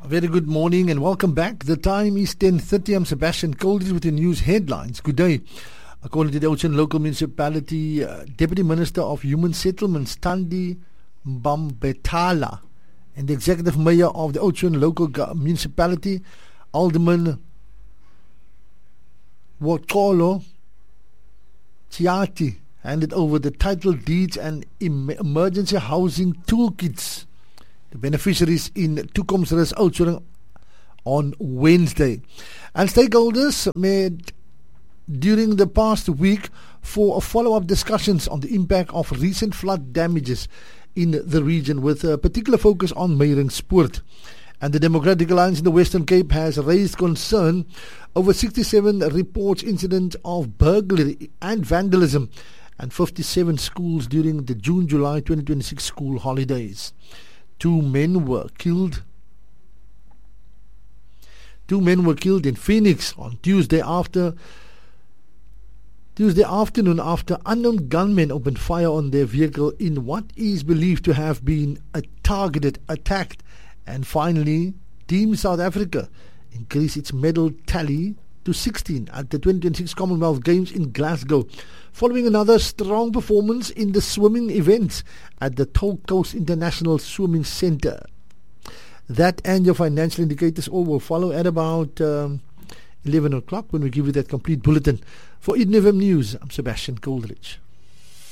A very good morning and welcome back. The time is 10:30. I'm Sebastian Coldridge with the news headlines. Good day. According to the Oudtshoorn Local Municipality, Deputy Minister of Human Settlements, Thandi Mbambetala, and the Executive Mayor of the Oudtshoorn Local Municipality, Alderman Wokolo Chiati, handed over the title deeds and emergency housing toolkits. The beneficiaries in Toekomsrus Oudtshoorn on Wednesday. And stakeholders met during the past week for follow-up discussions on the impact of recent flood damages in the region, with a particular focus on Meyringspoort. And the Democratic Alliance in the Western Cape has raised concern over 67 reports incidents of burglary and vandalism and 57 schools during the June-July 2026 school holidays. Two men were killed in Phoenix on Tuesday afternoon after unknown gunmen opened fire on their vehicle in what is believed to have been a targeted attack. And finally, Team South Africa increased its medal tally to 16 at the 2026 Commonwealth Games in Glasgow, following another strong performance in the swimming events at the Toll Coast International Swimming Centre. That and your financial indicators all will follow at about 11 o'clock when we give you that complete bulletin. For Eden FM News, I'm Sebastian Coldridge.